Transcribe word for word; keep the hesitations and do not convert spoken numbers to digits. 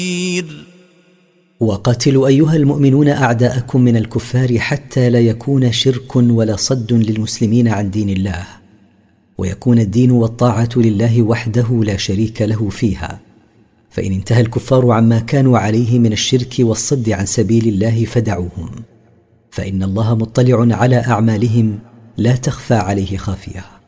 وقاتلوا أيها المؤمنون أعداءكم من الكفار حتى لا يكون شرك ولا صد للمسلمين عن دين الله، ويكون الدين والطاعة لله وحده لا شريك له فيها. فإن انتهى الكفار عما كانوا عليه من الشرك والصد عن سبيل الله فدعوهم، فإن الله مطلع على أعمالهم لا تخفى عليه خافية.